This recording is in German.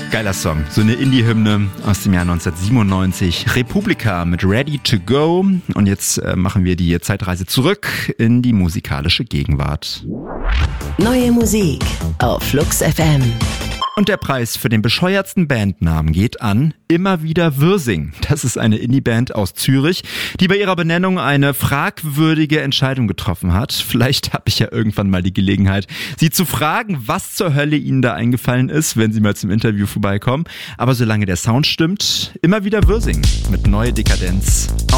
Geiler Song, so eine Indie-Hymne aus dem Jahr 1997. Republika mit Ready to Go. Und jetzt machen wir die Zeitreise zurück in die musikalische Gegenwart. Neue Musik auf Flux FM. Und der Preis für den bescheuertsten Bandnamen geht an Immer wieder Würsing. Das ist eine Indie-Band aus Zürich, die bei ihrer Benennung eine fragwürdige Entscheidung getroffen hat. Vielleicht habe ich ja irgendwann mal die Gelegenheit, sie zu fragen, was zur Hölle ihnen da eingefallen ist, wenn sie mal zum Interview vorbeikommen. Aber solange der Sound stimmt, Immer wieder Würsing mit Neue Dekadenz.